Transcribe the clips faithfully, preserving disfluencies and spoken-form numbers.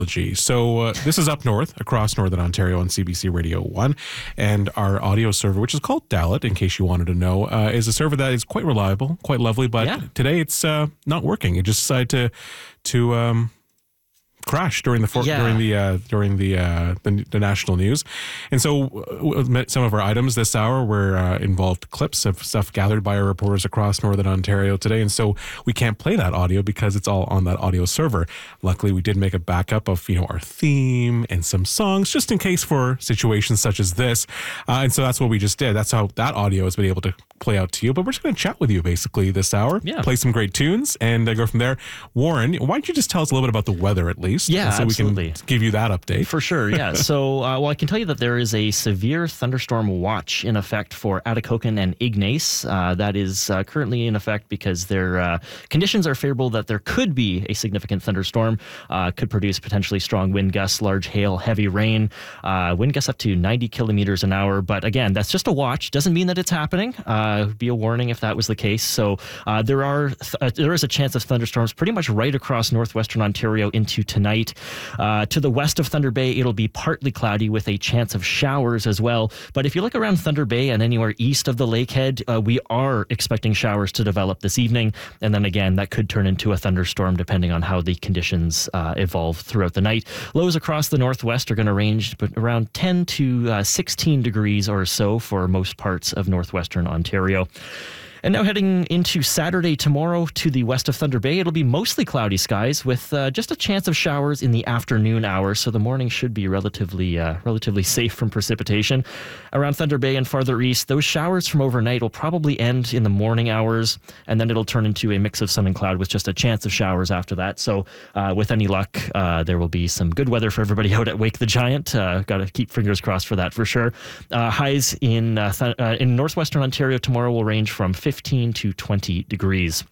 So uh, this is up north, across Northern Ontario on C B C Radio one. And our audio server, which is called Dalit, in case you wanted to know, uh, is a server that is quite reliable, quite lovely. But Yeah. today it's uh, not working. It just decided to to um, crash during the for- Yeah. during the uh, during the, uh, the the national news. And so uh, some of our items this hour were uh, involved clips of stuff gathered by our reporters across Northern Ontario today. And so we can't play that audio because it's all on that audio server. Luckily, we did make a backup of, you know, our theme and some songs just in case for situations such as this. Uh, and so that's what we just did. That's how that audio has been able to play out to you. But we're just going to chat with you basically this hour, Yeah. play some great tunes, and uh, go from there. Warren, why don't you just tell us a little bit about the weather at least? Yeah, so absolutely. we can give you that update. For sure, yeah. So, uh, well, I can tell you that there is a severe thunderstorm watch in effect for Atikokan and Ignace. Uh, that is uh, currently in effect because their uh, conditions are favorable that there could be a significant thunderstorm, uh, could produce potentially strong wind gusts, large hail, heavy rain, uh, wind gusts up to ninety kilometers an hour. But again, that's just a watch. Doesn't mean that it's happening. Uh, be a warning if that was the case. So uh, there are th- uh, there is a chance of thunderstorms pretty much right across northwestern Ontario into tonight. Uh, to the west of Thunder Bay, it'll be partly cloudy with a chance of showers as well. But if you look around Thunder Bay and anywhere east of the lakehead, uh, we are expecting showers to develop this evening. And then again, that could turn into a thunderstorm depending on how the conditions uh, evolve throughout the night. Lows across the northwest are going to range around ten to sixteen degrees or so for most parts of northwestern Ontario. And now heading into Saturday tomorrow to the west of Thunder Bay, it'll be mostly cloudy skies with uh, just a chance of showers in the afternoon hours. So the morning should be relatively uh, relatively safe from precipitation. Around Thunder Bay and farther east, those showers from overnight will probably end in the morning hours, and then it'll turn into a mix of sun and cloud with just a chance of showers after that. So uh, with any luck, uh, there will be some good weather for everybody out at Wake the Giant. Uh, Got to keep fingers crossed for that for sure. Uh, highs in uh, th- uh, in northwestern Ontario tomorrow will range from fifteen to twenty degrees.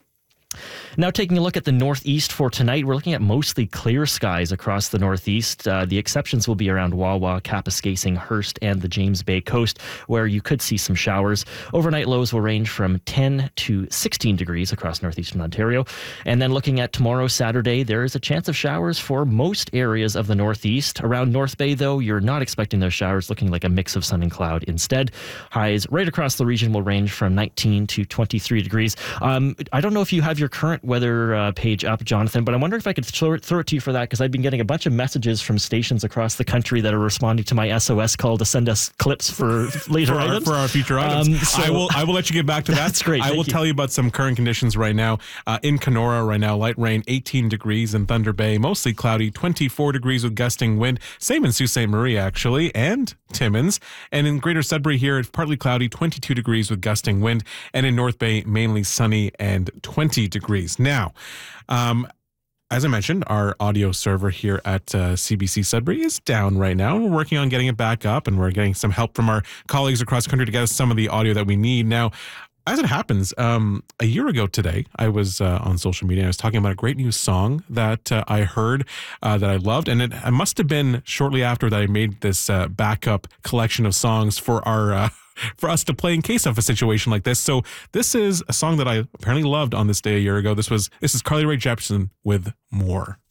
Now taking a look at the northeast for tonight, we're looking at mostly clear skies across the northeast. Uh, the exceptions will be around Wawa, Kapuskasing, Hearst, and the James Bay coast, where you could see some showers. Overnight lows will range from ten to sixteen degrees across northeastern Ontario. And then looking at tomorrow, Saturday, there is a chance of showers for most areas of the northeast. Around North Bay, though, you're not expecting those showers, looking like a mix of sun and cloud instead. Highs right across the region will range from nineteen to twenty-three degrees. Um, I don't know if you have your current weather uh, page up, Jonathan, but I wonder if I could throw it, throw it to you for that, because I've been getting a bunch of messages from stations across the country that are responding to my S O S call to send us clips for later for, our, items. for our future items. Um, so- I will I will let you get back to that. That's great. I Thank will you. tell you about some current conditions right now. Uh, in Kenora right now, light rain, eighteen degrees in Thunder Bay, mostly cloudy, twenty-four degrees with gusting wind. Same in Sault Ste. Marie, actually, and Timmins. And in Greater Sudbury here, it's partly cloudy, twenty-two degrees with gusting wind. And in North Bay, mainly sunny and twenty degrees. Now, um, as I mentioned, our audio server here at uh, C B C Sudbury is down right now. We're working on getting it back up, and we're getting some help from our colleagues across the country to get us some of the audio that we need. Now, as it happens, um, a year ago today, I was uh, on social media. I was talking about a great new song that uh, I heard uh, that I loved, and it, it must have been shortly after that I made this uh, backup collection of songs for our uh, for us to play in case of a situation like this. So this is a song that I apparently loved on this day a year ago. This was this is Carly Rae Jepsen with More.